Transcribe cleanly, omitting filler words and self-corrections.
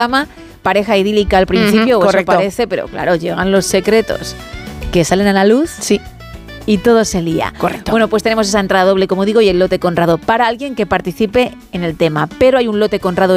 pareja idílica al principio, o eso correcto. parece, pero claro, llegan los secretos que salen a la luz. Sí. Y todo se lía. Correcto. Bueno, pues tenemos esa entrada doble, como digo, y el lote Conrado para alguien que participe en el tema. Pero hay un lote Conrado